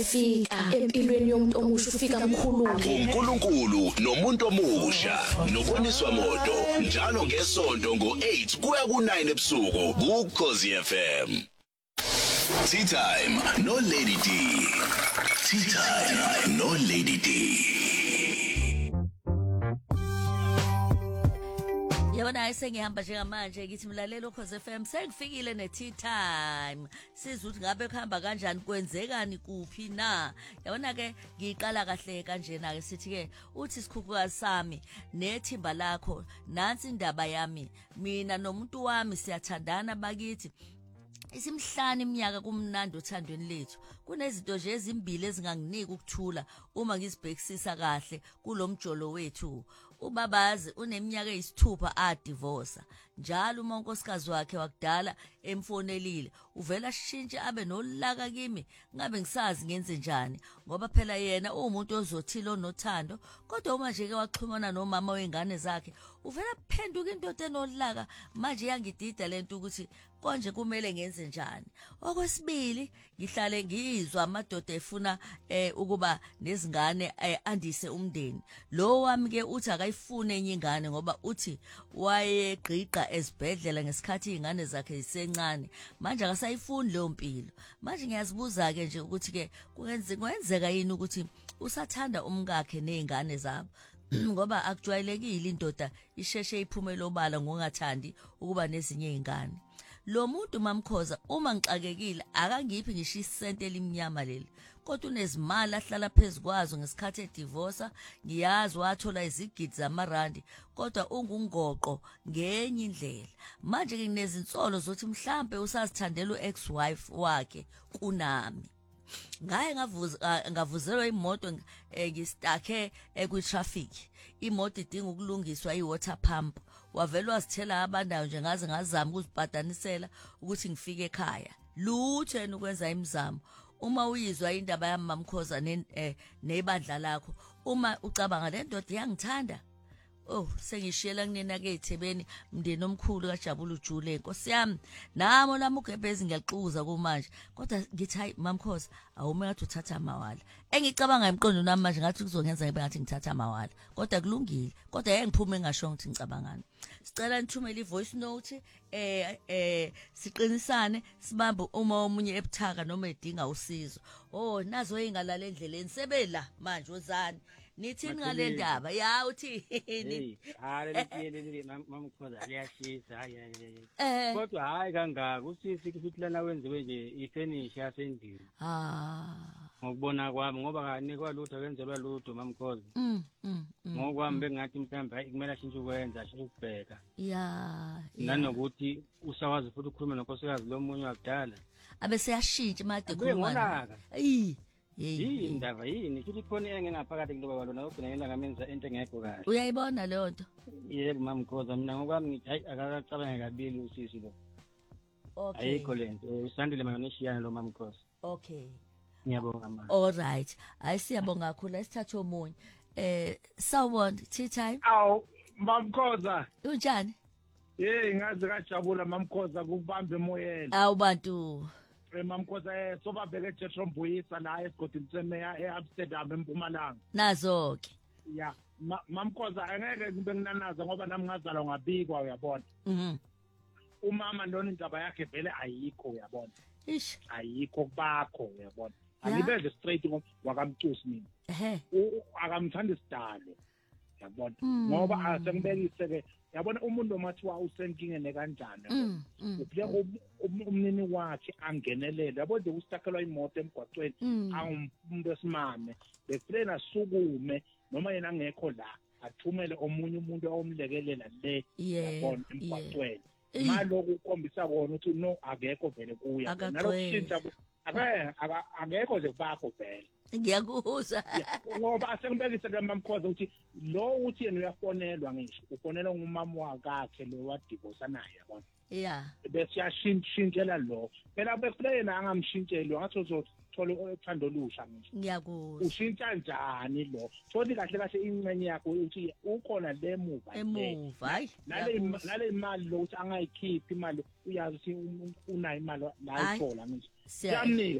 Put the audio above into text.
fika empilweni yomuntu omusha ufika mkhulule uNkulunkulu nomuntu omusha noboniswa moto njalo ngesonto ngo8 kuya ku9 ebusuku kuKhosi FM. Tea time no Lady D. Tea time no Lady D. Yabona ayisengihamba njengamanje ngithi mlalelo Ukhozi FM sengifikile netea time sizwe ukuthi ngabe kuhamba kanjani kwenzekani kuphi na yabona ke ngiqala kahle kanjena ke sithi ke uthi sikhukhukazi sami nethimba lakho nansi indaba yami mina nomuntu wami siyathandana bakithi isimhlanje iminyaka kumnandi othandweni lethu kunezinto nje ezimbili ezinganginika ukuthula uma ngizibhekisisa kahle kulomjolo wethu ubabazi uneminyaka eyisithupha adivorce njalo uma unkosikazi wakhe wakudala emfonelile uvela shintshe abe nolaka kimi ngabe ngisazi ngenze njani ngoba phela yena umuntu ozothilo nothando kodwa uma nje ke waxhumana nomama wengane zakhe uvela phenduka into enolaka manje yangidida lento ukuthi konje kumele ngenze njani okwesibili ngihlale ngizwa amadoda efuna ukuba nezingane andise umndeni lo wami ke uthi akayifune enye ingane ngoba uthi wayegqiqa esibhedlela ngesikhathi izingane zakhe zisencane manje akasayifuni leyo mpilo manje ngiyazibuza ke nje ukuthi ke kwenzeka yini ukuthi usathanda umkakhe nezingane zabo ngoba akujwayelekile indoda isheshe iphumele obala ngongathandi ukuba nezinye izingane lo muntu mamkhoza uma ngixakekile akangiphi ngisho isente elimnyama leli kodwa unezimali ahlala phezukwazo ngesikhathi edivorce ngiyazi wathola izigidi zamarandi kodwa ungungoqo ngenye indlela manje ke nginezinsolo zothi mhlambe usazithandela uex-wife wakhe kunami ngaye ngavuzelwa imoto ngistakhe kwitraffic imoto idinga ukulungiswa iwater pump wavela wazithela abandayo nje ngaze ngazama ukuzibhadanisela ukuthi ngifike ekhaya lutho yena ukwenza imizamo uma uyizwa indaba yami mamkhoza nebandla lakho uma ucabanga le ndoda yangithanda oh sengishiyela kunena ke eThebeni mndeni omkhulu kaJabula uJule Nkosi yami namo lami ugebhezi ngiyaxuza kumanje kodwa ngithi hayi mamkhoza awume ngathi uthatha amawala engicabanga emqondo nami manje ngathi kuzongenza ngibe ngathi ngithatha amawala kodwa kulungile kodwa yengiphume ngasho ukuthi ngicabangani sicela nithumele ivoice note siqinisane sibambe uma omunye ebuthaka noma edinga usizo oh nazo eingalala endleleni sebela manje ozani nithi ngale ndaba ya uthi hey leli mamkhoza liyashisa hayi kodwa hayi kangaka usisi kufihlana wenziwe nje ifinish yasendini ngokubona kwami ngoba kanikwa lutho kwenzelwa lutho mamkhoza ngokwami bengathi mhlawumbe hayi kumele ashintshe ukwenza ashintshe ukubheka nanokuthi usawazi futhi ukukhuluma nonkosikazi lomunye wakudala abese yashintsha made khuluma yini indaba yini futhi khona engingaphakathi kuloba balona ugcina yena ngamenza into engekho kahle uyayibona leyo nto yebo mamkhoza mina ngokwami ngithi hayi akacabanga kabili usisi lo okay ayikho lento usandile manganishiyana lo mamkhoza okay ngiyabonga mama all right ayisiyabonga kakhulu esithatha omunye sawubona tea time awu mamkhoza unjani ngaze kajabula mamkhoza kubambe emoyeni awu bantu mamkhoza sobabheke Jethombuyisa la esigodini semeya eAmsterdam eMpumalanga nazo ke ya mamkhoza angeke ngibe nginanaza ngoba nami ngazalwa ngabikwa uyabona umama lona indaba yakhe vele ayikho uyabona ish ayikho bakho uyabona angibeze straight wakamcusi mina akamthanda isidalo yabona ngoba asengibekise ke yabona umuntu omathiwa usenkingene kanjani uphile umnini wakhe angenelele yabo nje usitakelwa imoto emgwaqweni awumuntu esimame befrena sukume noma yena angekho la athumele omunye umuntu awumlekelela le yabona emgwaqweni maloku ukhombisa kona ukuthi no akekho vele kuya nalokushintsha akekho nje bakho vele ngiyakuzwa ngoba asengibekise ke mamkhoza ukuthi lo uthi yena uyafonelwa ngisho ufonelwa ngumama wakhe lo wadivorce naye yabona bese yashintshela lo phela befrena angamshintsheli ngathi uzothola uthando olusha ngisho ngiyakuzwa ushintsha njani lo thothi kahle kahle ingcenye yakho ukuthi ukhona lemuva hayi nale imali lo ukuthi angayikhiphi imali uyazi ukuthi unayo imali la ayithola ngisho siyamnika